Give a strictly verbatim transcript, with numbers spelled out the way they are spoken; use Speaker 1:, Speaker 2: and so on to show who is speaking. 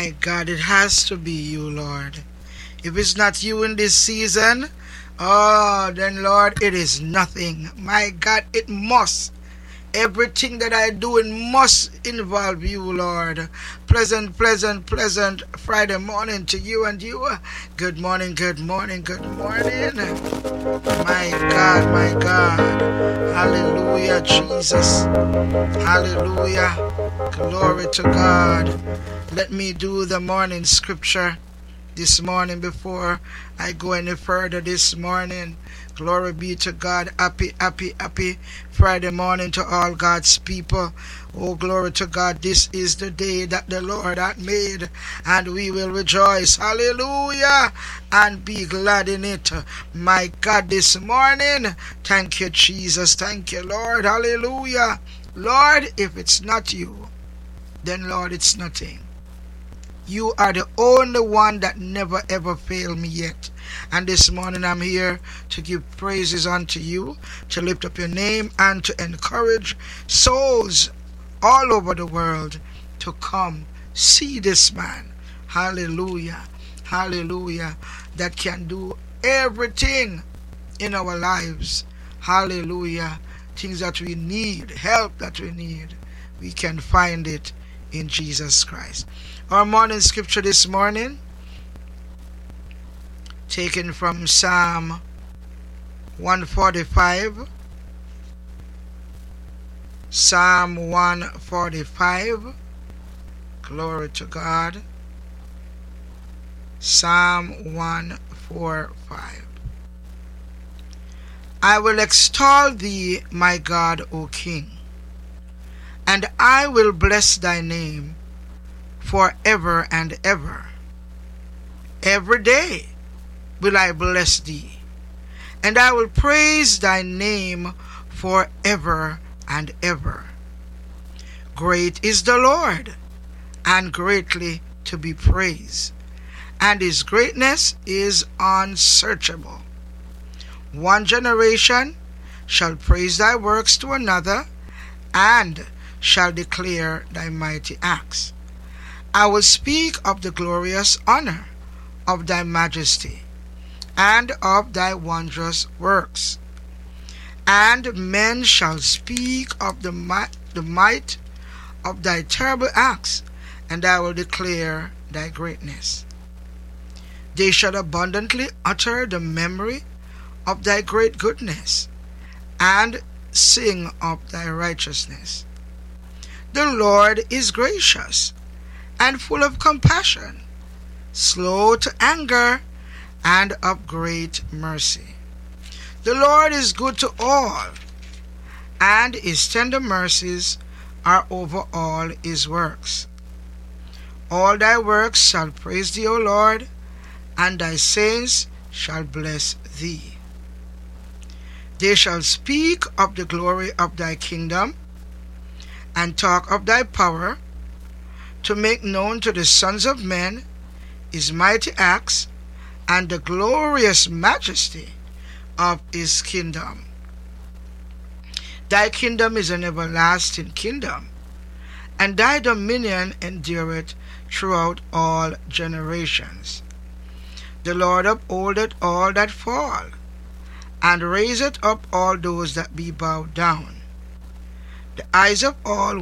Speaker 1: My God, it has to be you, Lord. If it's not you in this season, oh, then Lord, it is nothing. My God, it must. Everything that I do, it must involve you, Lord. Pleasant, pleasant, pleasant Friday morning to you and you. Good morning, good morning, good morning. My God, my God. Hallelujah, Jesus. Hallelujah. Glory to God. Let me do the morning scripture this morning before I go any further this morning. Glory be to God. Happy, happy, happy Friday morning to all God's people. Oh, glory to God. This is the day that the Lord hath made, and we will rejoice. Hallelujah. And be glad in it. My God, this morning, thank you, Jesus. Thank you, Lord. Hallelujah. Lord, if it's not you, then Lord, it's nothing. You are the only one that never ever failed me yet. And this morning I'm here to give praises unto you, to lift up your name, and to encourage souls all over the world to come see this man. Hallelujah. Hallelujah. That can do everything in our lives. Hallelujah. Things that we need, help that we need, we can find it in Jesus Christ. Our morning scripture this morning, taken from Psalm one forty-five. Psalm one forty-five. Glory to God. Psalm one forty-five. I will extol thee, my God, O King, and I will bless thy name forever and ever. Every day will I bless thee, and I will praise thy name forever and ever. Great is the Lord, and greatly to be praised, and his greatness is unsearchable. One generation shall praise thy works to another, and shall declare thy mighty acts. I will speak of the glorious honor of thy majesty, and of thy wondrous works. And men shall speak of the might, the might of thy terrible acts, and I will declare thy greatness. They shall abundantly utter the memory of thy great goodness, and sing of thy righteousness. The Lord is gracious and full of compassion, slow to anger, and of great mercy. The Lord is good to all, and his tender mercies are over all his works. All thy works shall praise thee, O Lord, and thy saints shall bless thee. They shall speak of the glory of thy kingdom, and talk of thy power, to make known to the sons of men his mighty acts, and the glorious majesty of his kingdom. Thy kingdom is an everlasting kingdom, and thy dominion endureth throughout all generations. The Lord upholdeth all that fall, and raiseth up all those that be bowed down. The eyes of all